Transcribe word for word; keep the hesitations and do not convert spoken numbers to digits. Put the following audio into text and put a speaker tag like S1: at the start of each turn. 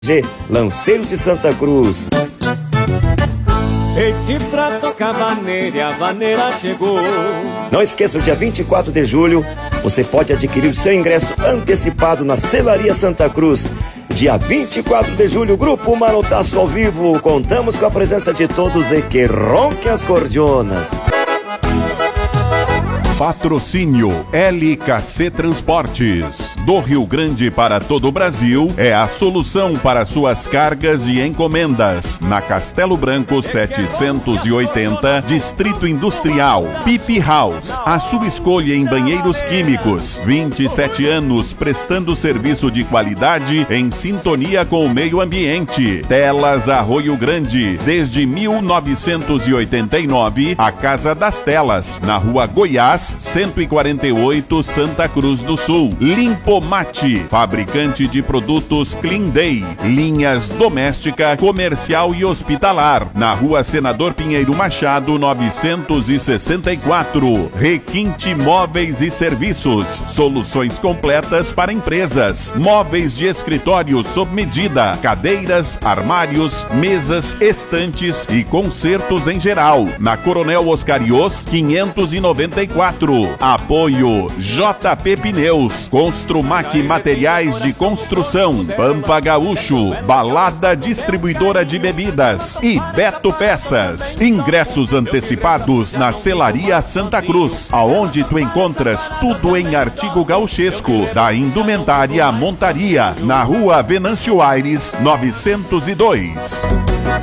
S1: G, Lanceiro de Santa Cruz.
S2: Pedi pra tocar vaneira e a vaneira chegou.
S1: Não esqueça, o dia vinte e quatro de julho, você pode adquirir o seu ingresso antecipado na Celaria Santa Cruz. Dia vinte e quatro de julho, Grupo Manotaço ao vivo. Contamos com a presença de todos e que ronque as cordionas.
S3: Patrocínio L K C Transportes. Do Rio Grande para todo o Brasil, é a solução para suas cargas e encomendas. Na Castelo Branco setecentos e oitenta, Distrito Industrial. Pipi House, a sua escolha em banheiros químicos. vinte e sete anos prestando serviço de qualidade em sintonia com o meio ambiente. Telas Arroio Grande, desde mil novecentos e oitenta e nove, a Casa das Telas, na Rua Goiás, cento e quarenta e oito, Santa Cruz do Sul. Limpomate, fabricante de produtos Clean Day, linhas doméstica, comercial e hospitalar, na Rua Senador Pinheiro Machado, novecentos e sessenta e quatro. Requinte Móveis e Serviços, soluções completas para empresas, móveis de escritório sob medida, cadeiras, armários, mesas, estantes e consertos em geral, na Coronel Oscar Ios, quinhentos e noventa e quatro. Apoio J P Pneus, Construmac Materiais de Construção, Pampa Gaúcho, Balada Distribuidora de Bebidas e Beto Peças. Ingressos antecipados na Celaria Santa Cruz, aonde tu encontras tudo em artigo gauchesco, da indumentária à montaria, na Rua Venâncio Aires, novecentos e dois.